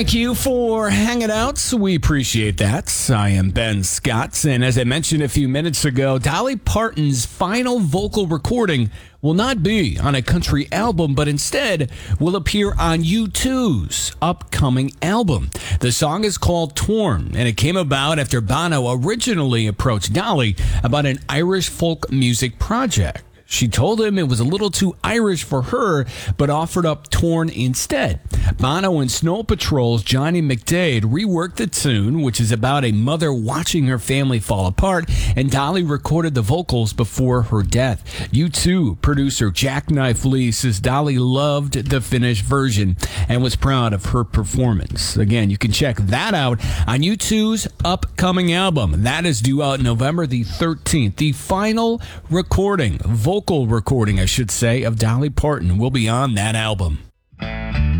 Thank you for hanging out. We appreciate that. I am Ben Scott, and as I mentioned a few minutes ago, Dolly Parton's final vocal recording will not be on a country album, but instead will appear on U2's upcoming album. The song is called Torn, and it came about after Bono originally approached Dolly about an Irish folk music project. She told him it was a little too Irish for her, but offered up Torn instead. Bono and Snow Patrol's Johnny McDaid reworked the tune, which is about a mother watching her family fall apart, and Dolly recorded the vocals before her death. U2 producer Jackknife Lee says Dolly loved the finished version and was proud of her performance. Again, you can check that out on U2's upcoming album. That is due out November the 13th. The final vocal recording, I should say, of Dolly Parton will be on that album.